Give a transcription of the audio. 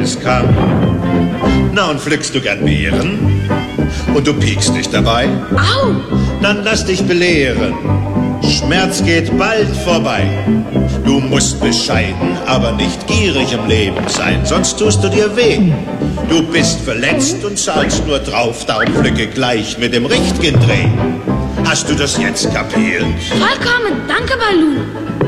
Frühlingskamm. Na, und pflückst du gern Beeren? Und du piekst dich dabei? Au! Dann lass dich belehren. Schmerz geht bald vorbei. Du musst bescheiden, aber nicht gierig im Leben sein, sonst tust du dir weh. Du bist verletzt und zahlst nur drauf, darum pflücke gleich mit dem richtigen Dreh. Hast du das jetzt kapiert? Vollkommen, danke, Balu.